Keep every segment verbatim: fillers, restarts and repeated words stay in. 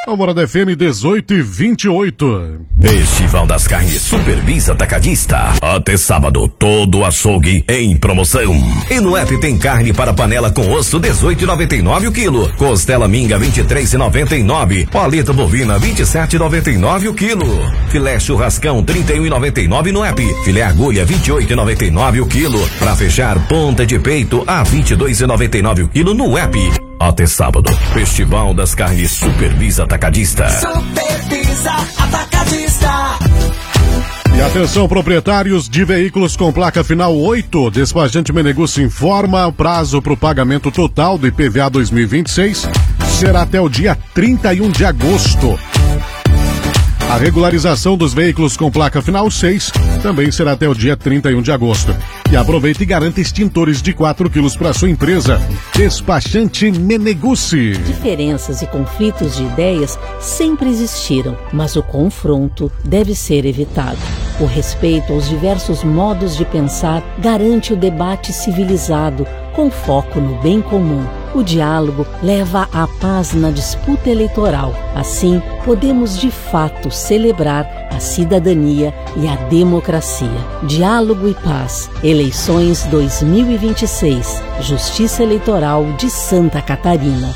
Alvorada F M dezoito e vinte e oito. Festival das Carnes Supervisa Atacadista. Até sábado, todo açougue em promoção. E no app tem carne para panela com osso dezoito e noventa e nove o quilo. Costela minga vinte e três e noventa e nove. Paleta bovina vinte e sete e noventa e nove o quilo. Filé churrascão trinta e um e noventa e nove no app. Filé agulha vinte e oito e noventa e nove o quilo. Para fechar, ponta de peito a vinte e dois e noventa e nove o quilo no app. Até sábado, Festival das Carnes Supervisa Atacadista. Supervisa Atacadista. E atenção, proprietários de veículos com placa final oito, Despachante Meneguzzi informa o prazo para o pagamento total do I P V A dois mil e vinte e seis será até o dia trinta e um de agosto. A regularização dos veículos com placa final seis também será até o dia trinta e um de agosto. E aproveite e garanta extintores de quatro quilos para sua empresa. Despachante Meneguzzi. Diferenças e conflitos de ideias sempre existiram, mas o confronto deve ser evitado. O respeito aos diversos modos de pensar garante o debate civilizado, com foco no bem comum. O diálogo leva à paz na disputa eleitoral. Assim, podemos de fato celebrar a cidadania e a democracia. Diálogo e paz. Eleições dois mil e vinte e seis. Justiça Eleitoral de Santa Catarina.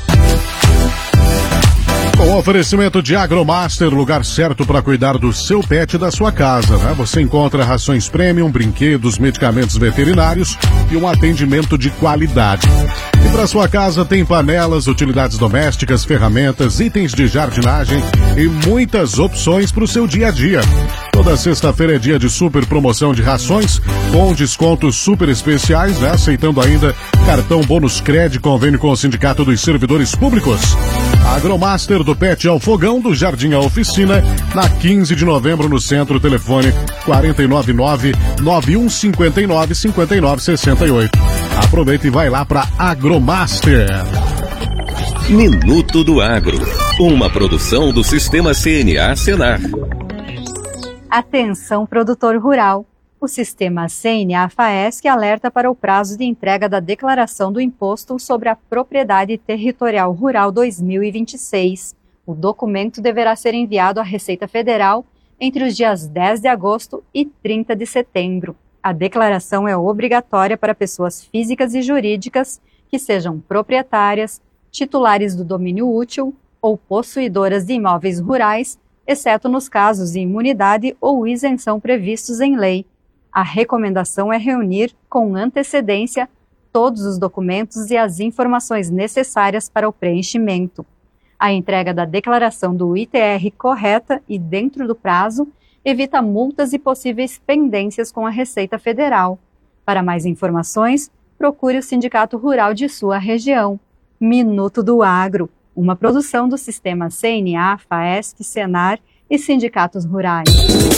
Com oferecimento de Agromaster, lugar certo para cuidar do seu pet e da sua casa, né? Você encontra rações premium, brinquedos, medicamentos veterinários e um atendimento de qualidade. E para sua casa tem panelas, utilidades domésticas, ferramentas, itens de jardinagem e muitas opções para o seu dia a dia. Toda sexta-feira é dia de super promoção de rações, com descontos super especiais, né? Aceitando ainda cartão bônus crédito, convênio com o Sindicato dos Servidores Públicos. Agromaster, do Pet ao Fogão, do Jardim à Oficina, na quinze de novembro no centro, telefone quatro nove nove, nove um cinco nove, cinco nove seis oito. Aproveita e vai lá para Agromaster. Minuto do Agro, uma produção do Sistema C N A Senar. Atenção, produtor rural. O Sistema C N A FAESC alerta para o prazo de entrega da declaração do Imposto sobre a Propriedade Territorial Rural dois mil e vinte e seis. O documento deverá ser enviado à Receita Federal entre os dias dez de agosto e trinta de setembro. A declaração é obrigatória para pessoas físicas e jurídicas que sejam proprietárias, titulares do domínio útil ou possuidoras de imóveis rurais, exceto nos casos de imunidade ou isenção previstos em lei. A recomendação é reunir com antecedência todos os documentos e as informações necessárias para o preenchimento. A entrega da declaração do I T R correta e dentro do prazo evita multas e possíveis pendências com a Receita Federal. Para mais informações, procure o Sindicato Rural de sua região. Minuto do Agro, uma produção do Sistema C N A, FAESC, Senar e Sindicatos Rurais.